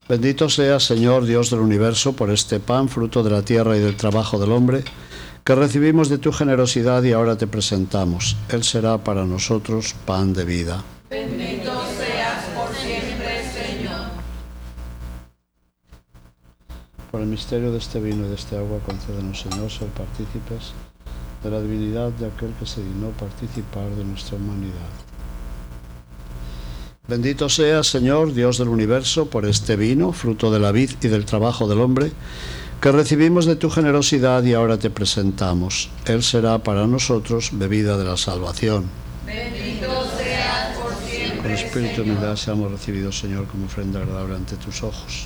Bendito seas, Señor, Dios del universo, por este pan, fruto de la tierra y del trabajo del hombre, que recibimos de tu generosidad y ahora te presentamos. Él será para nosotros pan de vida. Bendito seas por siempre, Señor. Por el misterio de este vino y de este agua, concédenos, Señor, ser partícipes de la divinidad de aquel que se dignó participar de nuestra humanidad. Bendito seas, Señor, Dios del universo, por este vino, fruto de la vid y del trabajo del hombre, que recibimos de tu generosidad y ahora te presentamos. Él será para nosotros bebida de la salvación. Bendito seas por siempre. Con espíritu y humildad seamos recibidos, Señor, como ofrenda agradable ante tus ojos.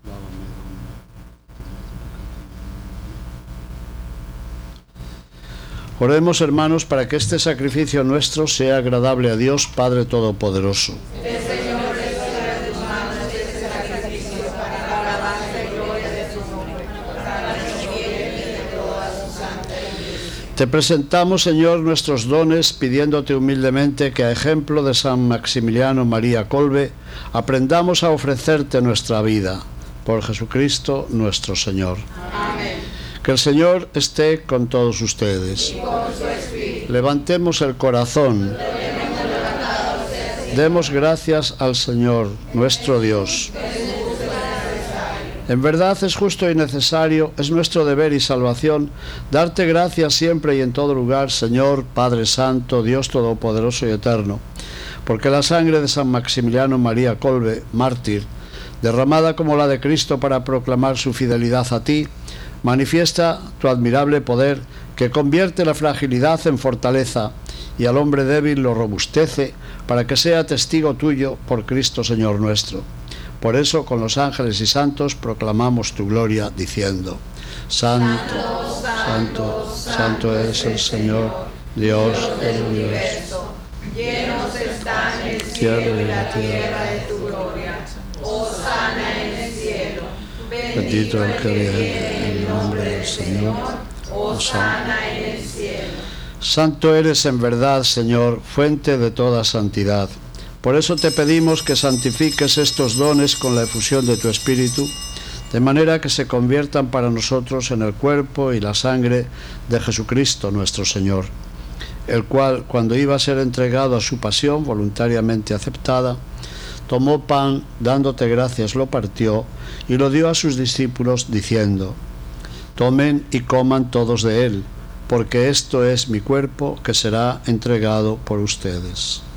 Oremos, hermanos, para que este sacrificio nuestro sea agradable a Dios, Padre Todopoderoso. El Señor reciba de tus manos este sacrificio para la alabanza y gloria de su nombre, para los fieles de toda su santa iglesia. Te presentamos, Señor, nuestros dones, pidiéndote humildemente que, a ejemplo de San Maximiliano María Kolbe, aprendamos a ofrecerte nuestra vida. Por Jesucristo nuestro Señor. Amén. Que el Señor esté con todos ustedes. Y con su espíritu. Levantemos el corazón. Demos gracias al Señor, nuestro Dios. En verdad es justo y necesario, es nuestro deber y salvación, darte gracias siempre y en todo lugar, Señor, Padre Santo, Dios Todopoderoso y Eterno, porque la sangre de San Maximiliano María Kolbe, mártir, derramada como la de Cristo para proclamar su fidelidad a ti, manifiesta tu admirable poder que convierte la fragilidad en fortaleza y al hombre débil lo robustece para que sea testigo tuyo por Cristo Señor nuestro. Por eso con los ángeles y santos proclamamos tu gloria diciendo: Santo, Santo, Santo es el Señor, Dios del universo. Llenos están el cielo y la tierra de tu gloria. Hosana en el cielo. Bendito el que viene en el nombre del Señor. Hosana en el cielo. Santo eres en verdad, Señor, fuente de toda santidad. Por eso te pedimos que santifiques estos dones con la efusión de tu Espíritu, de manera que se conviertan para nosotros en el cuerpo y la sangre de Jesucristo nuestro Señor, el cual, cuando iba a ser entregado a su pasión voluntariamente aceptada, tomó pan, dándote gracias, lo partió y lo dio a sus discípulos, diciendo: Tomen y coman todos de él, porque esto es mi cuerpo que será entregado por ustedes.